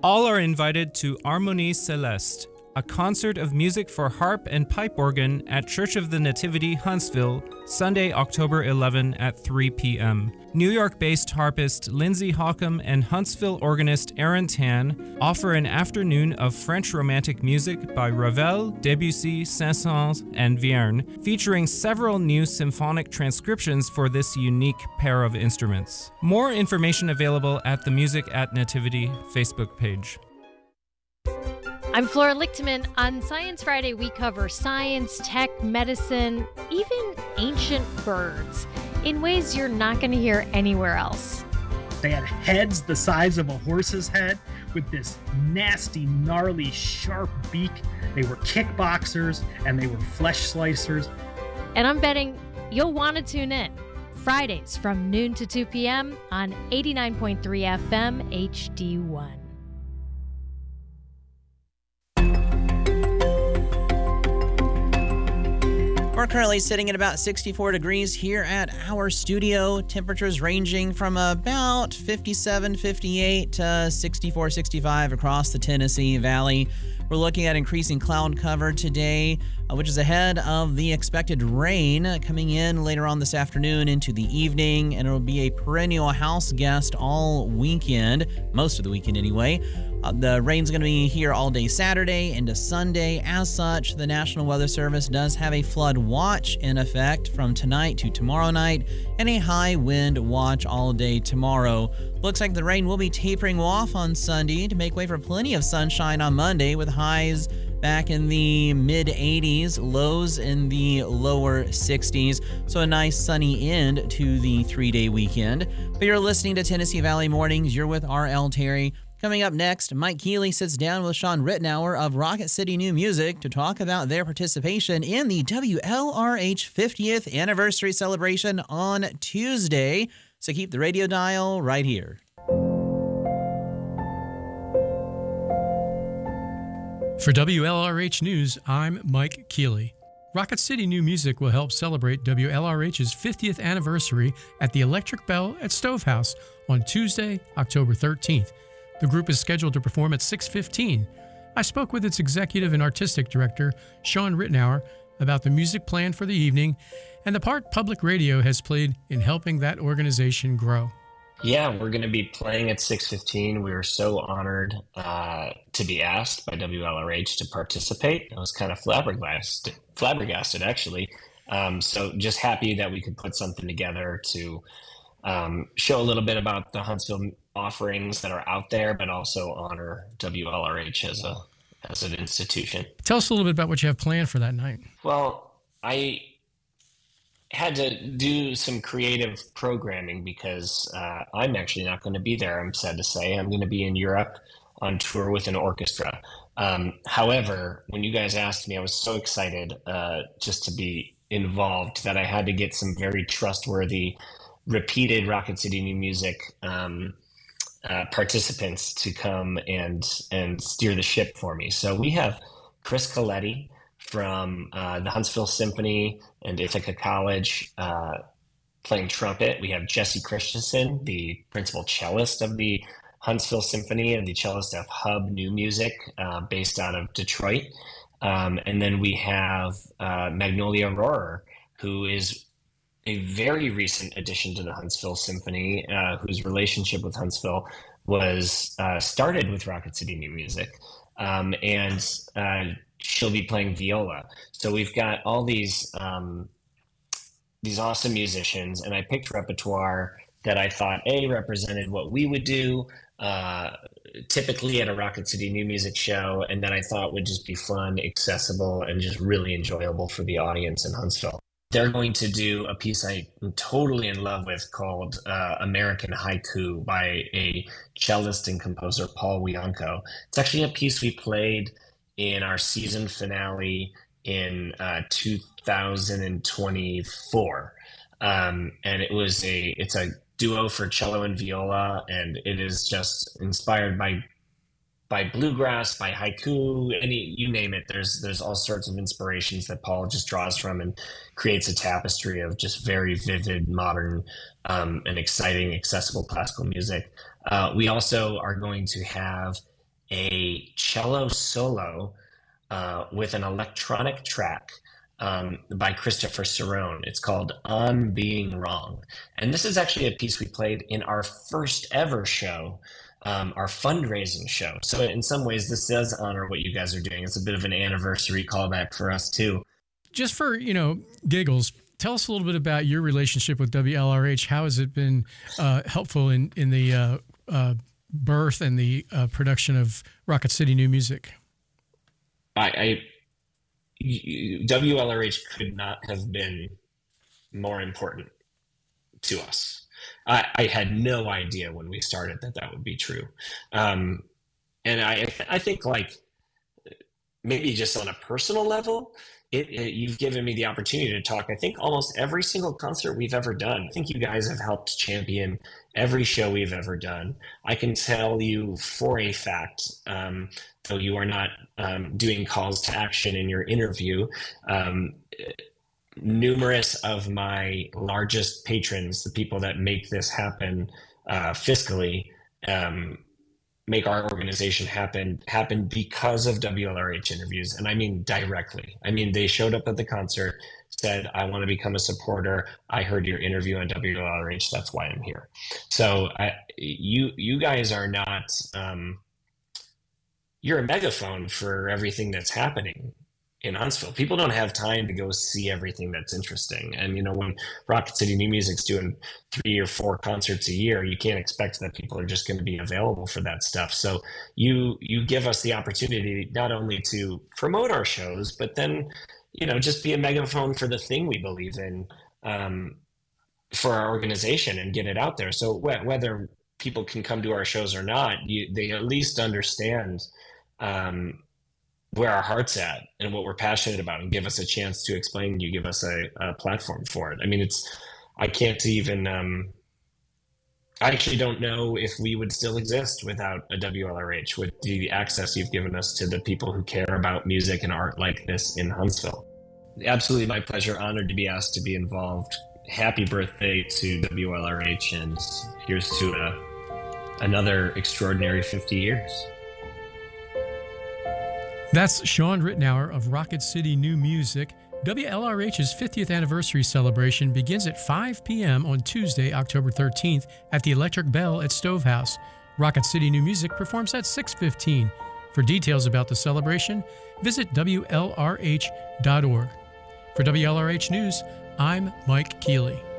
All are invited to Harmonie Céleste, a concert of music for harp and pipe organ at Church of the Nativity, Huntsville, Sunday, October 11 at 3 p.m. New York-based harpist Lindsay Hockham and Huntsville organist Aaron Tan offer an afternoon of French Romantic music by Ravel, Debussy, Saint-Saëns, and Vierne, featuring several new symphonic transcriptions for this unique pair of instruments. More information available at the Music at Nativity Facebook page. I'm Flora Lichtman. On Science Friday, we cover science, tech, medicine, even ancient birds in ways you're not going to hear anywhere else. They had heads the size of a horse's head with this nasty, gnarly, sharp beak. They were kickboxers and they were flesh slicers. And I'm betting you'll want to tune in. Fridays from noon to 2 p.m. on 89.3 FM HD1. We're currently sitting at about 64 degrees here at our studio. Temperatures ranging from about 57, 58 to 64, 65 across the Tennessee Valley. We're looking at increasing cloud cover today, which is ahead of the expected rain coming in later on this afternoon into the evening, and it'll be a perennial house guest all weekend, most of the weekend anyway. The rain's going to be here all day Saturday into Sunday. As such, the National Weather Service does have a flood watch in effect from tonight to tomorrow night and a high wind watch all day tomorrow. Looks like the rain will be tapering off on Sunday to make way for plenty of sunshine on Monday with highs back in the mid-80s, lows in the lower 60s. So a nice sunny end to the three-day weekend. But you're listening to Tennessee Valley Mornings. You're with R.L. Terry. Coming up next, Mike Keeley sits down with Sean Rittenauer of Rocket City New Music to talk about their participation in the WLRH 50th anniversary celebration on Tuesday. So keep the radio dial right here. For WLRH News, I'm Mike Keeley. Rocket City New Music will help celebrate WLRH's 50th anniversary at the Electric Bell at Stovehouse on Tuesday, October 13th. The group is scheduled to perform at 6:15. I spoke with its executive and artistic director, Sean Rittenauer, about the music plan for the evening and the part public radio has played in helping that organization grow. Yeah, we're going to be playing at 6:15. We were so honored to be asked by WLRH to participate. I was kind of flabbergasted actually. So just happy that we could put something together to show a little bit about the Huntsville offerings that are out there, but also honor WLRH as an institution. Tell us a little bit about what you have planned for that night. Well, I had to do some creative programming because I'm actually not going to be there, I'm sad to say. I'm going to be in Europe on tour with an orchestra. However, when you guys asked me, I was so excited just to be involved that I had to get some very trustworthy, repeated Rocket City New Music participants to come and steer the ship for me. So we have Chris Coletti from the Huntsville Symphony and Ithaca College playing trumpet. We have Jesse Christensen, the principal cellist of the Huntsville Symphony and the cellist of Hub New Music based out of Detroit. And then we have Magnolia Rohrer, who is a very recent addition to the Huntsville Symphony, whose relationship with Huntsville was started with Rocket City New Music. And she'll be playing viola. So we've got all these awesome musicians, and I picked repertoire that I thought represented what we would do typically at a Rocket City New Music show, and that I thought would just be fun, accessible, and just really enjoyable for the audience in Huntsville. They're going to do a piece I'm totally in love with called American Haiku by a cellist and composer, Paul Wianco. It's actually a piece we played in our season finale in 2024. And it's a duo for cello and viola, and it is just inspired by bluegrass, by haiku, you name it. There's all sorts of inspirations that Paul just draws from and creates a tapestry of just very vivid, modern, and exciting, accessible classical music. We also are going to have a cello solo with an electronic track by Christopher Cerrone. It's called I'm Being Wrong. And this is actually a piece we played in our first ever show, our fundraising show. So in some ways, this does honor what you guys are doing. It's a bit of an anniversary callback for us too. Just for, giggles, tell us a little bit about your relationship with WLRH. How has it been helpful in the birth and the production of Rocket City New Music? WLRH could not have been more important to us. I had no idea when we started that would be true. And I think maybe just on a personal level, you've given me the opportunity to talk. I think almost every single concert we've ever done. I think you guys have helped champion every show we've ever done. I can tell you for a fact, though you are not doing calls to action in your interview, numerous of my largest patrons, the people that make this happen fiscally, make our organization happen because of WLRH interviews. And I mean directly. I mean, they showed up at the concert, said, I want to become a supporter. I heard your interview on WLRH. That's why I'm here. So you guys are not, you're a megaphone for everything that's happening in Huntsville. People don't have time to go see everything that's interesting. And, when Rocket City New Music's doing 3 or 4 concerts a year, you can't expect that people are just going to be available for that stuff. So you give us the opportunity not only to promote our shows, but then, just be a megaphone for the thing we believe in, for our organization and get it out there. So whether people can come to our shows or not, they at least understand, where our heart's at and what we're passionate about, and give us a chance to explain. You give us a platform for it. I mean, I can't even, I actually don't know if we would still exist without a WLRH, with the access you've given us to the people who care about music and art like this in Huntsville. Absolutely my pleasure. Honored to be asked to be involved. Happy birthday to WLRH, and here's to another extraordinary 50 years. That's Sean Rittenauer of Rocket City New Music. WLRH's 50th anniversary celebration begins at 5 p.m. on Tuesday, October 13th at the Electric Bell at Stovehouse. Rocket City New Music performs at 6:15. For details about the celebration, visit WLRH.org. For WLRH News, I'm Mike Keeley.